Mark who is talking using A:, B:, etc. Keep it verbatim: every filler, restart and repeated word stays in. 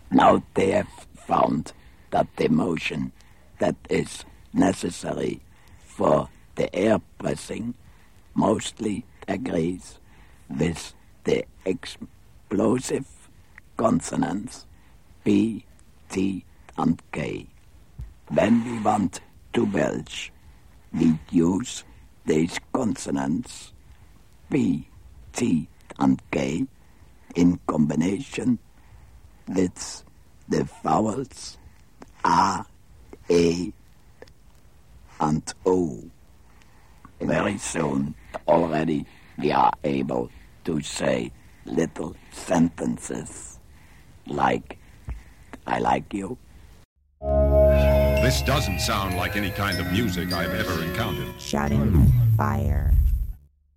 A: Now they have found that the motion that is necessary for the air pressing mostly agrees with the explosive consonants B, T, and K. When we want to belch, we use these consonants B, T, and K in combination with the vowels A, E, and O. Very soon already we are able to say little sentences like, I like you.
B: This doesn't sound like any kind of music I've ever encountered.
C: Shouting fire.